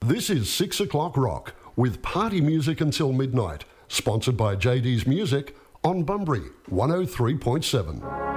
This is 6 o'clock rock with party music until midnight, sponsored by JD's Music on Bunbury 103.7.